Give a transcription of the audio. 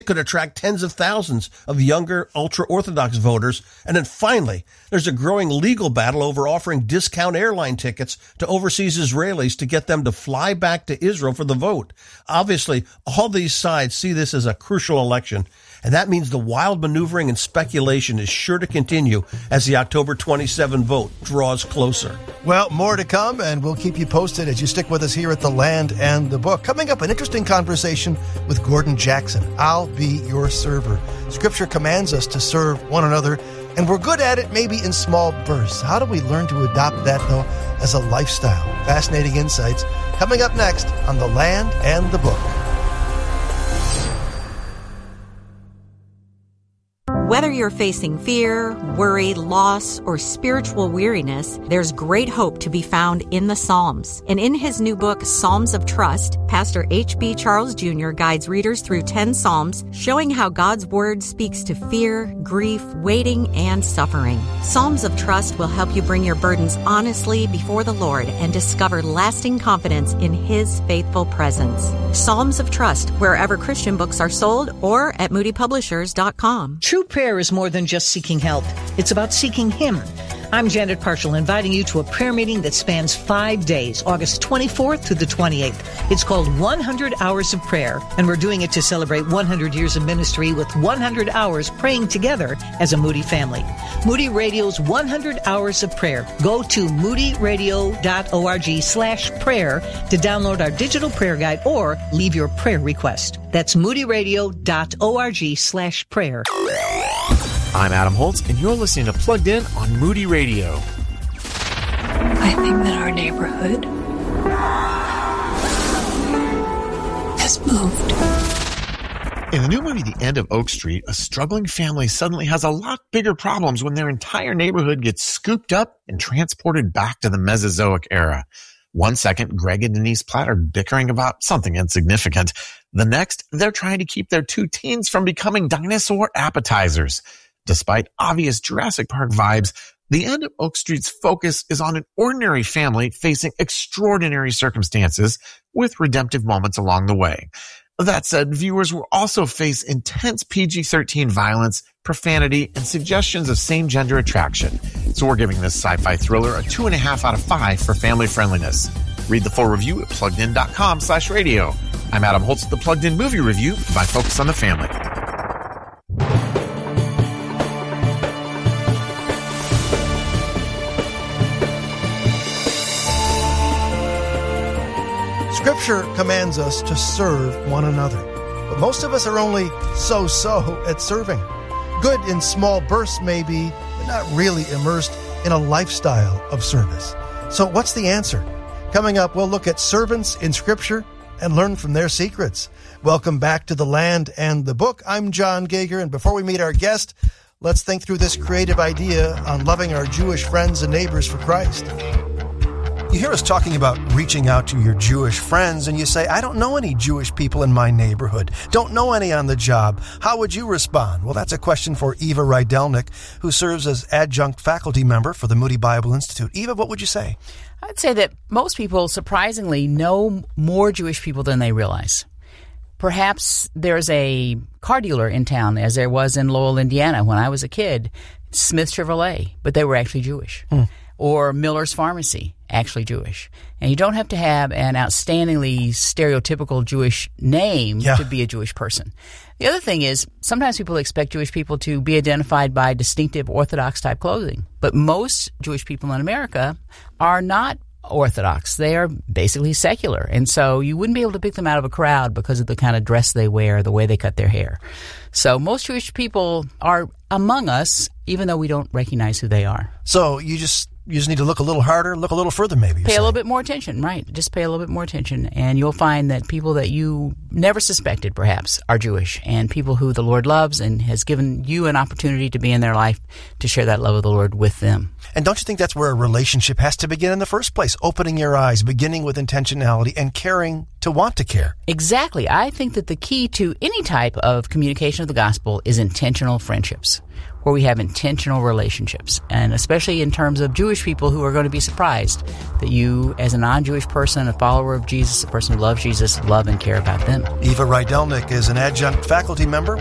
could attract tens of thousands of younger, ultra-Orthodox voters. And then finally, there's a growing legal battle over offering discount airline tickets to overseas Israelis to get them to fly back to Israel for the vote. Obviously, all these sides see this as a crucial election, and that means the wild maneuvering and speculation is sure to continue as the October 27 vote draws closer. Well, more to come, and we'll keep you posted as you stick with us here at The Land and the Book. Coming up, an interesting conversation with Gordon Jackson. I'll be your server. Scripture commands us to serve one another, and we're good at it maybe in small bursts. How do we learn to adopt that, though, as a lifestyle? Fascinating insights coming up next on The Land and the Book. Whether you're facing fear, worry, loss, or spiritual weariness, there's great hope to be found in the Psalms. And in his new book, Psalms of Trust, Pastor H.B. Charles Jr. guides readers through 10 Psalms, showing how God's Word speaks to fear, grief, waiting, and suffering. Psalms of Trust will help you bring your burdens honestly before the Lord and discover lasting confidence in His faithful presence. Psalms of Trust, wherever Christian books are sold, or at moodypublishers.com. True prayer is more than just seeking help. It's about seeking Him. I'm Janet Parshall, inviting you to a prayer meeting that spans 5 days, August 24th through the 28th. It's called 100 Hours of Prayer, and we're doing it to celebrate 100 years of ministry with 100 hours praying together as a Moody family. Moody Radio's 100 Hours of Prayer. Go to moodyradio.org/prayer to download our digital prayer guide or leave your prayer request. That's moodyradio.org/prayer. I'm Adam Holtz, and you're listening to Plugged In on Moody Radio. I think that our neighborhood has moved. In the new movie, The End of Oak Street, a struggling family suddenly has a lot bigger problems when their entire neighborhood gets scooped up and transported back to the Mesozoic era. One second, Greg and Denise Platt are bickering about something insignificant. The next, they're trying to keep their two teens from becoming dinosaur appetizers. Despite obvious Jurassic Park vibes, The End of Oak Street's focus is on an ordinary family facing extraordinary circumstances with redemptive moments along the way. That said, viewers will also face intense PG-13 violence, profanity, and suggestions of same-gender attraction. So we're giving this sci-fi thriller a 2.5 out of 5 for family friendliness. Read the full review at pluggedin.com/radio. I'm Adam Holtz with the Plugged In Movie Review by Focus on the Family. Scripture commands us to serve one another, but most of us are only so-so at serving. Good in small bursts maybe, but not really immersed in a lifestyle of service. So what's the answer? Coming up, we'll look at servants in Scripture and learn from their secrets. Welcome back to The Land and the Book. I'm John Gager, and before we meet our guest, let's think through this creative idea on loving our Jewish friends and neighbors for Christ. You hear us talking about reaching out to your Jewish friends, and you say, I don't know any Jewish people in my neighborhood. Don't know any on the job. How would you respond? Well, that's a question for Eva Rydelnik, who serves as adjunct faculty member for the Moody Bible Institute. Eva, what would you say? I'd say that most people, surprisingly, know more Jewish people than they realize. Perhaps there's a car dealer in town, as there was in Lowell, Indiana, when I was a kid, Smith Chevrolet, but they were actually Jewish. Or Miller's Pharmacy, actually Jewish. And you don't have to have an outstandingly stereotypical Jewish name to be a Jewish person. The other thing is, sometimes people expect Jewish people to be identified by distinctive Orthodox-type clothing. But most Jewish people in America are not Orthodox. They are basically secular. And so you wouldn't be able to pick them out of a crowd because of the kind of dress they wear, the way they cut their hair. So most Jewish people are among us, even though we don't recognize who they are. So you just need to look a little harder, look a little further maybe. Pay a little bit more attention, right. Just pay a little bit more attention, and you'll find that people that you never suspected, perhaps, are Jewish, and people who the Lord loves and has given you an opportunity to be in their life to share that love of the Lord with them. And don't you think that's where a relationship has to begin in the first place? Opening your eyes, beginning with intentionality, and caring to want to care. Exactly. I think that the key to any type of communication of the gospel is intentional friendships. where we have intentional relationships, and especially in terms of Jewish people who are going to be surprised that you, as a non-Jewish person, a follower of Jesus, a person who loves Jesus, love and care about them. Eva Rydelnik is an adjunct faculty member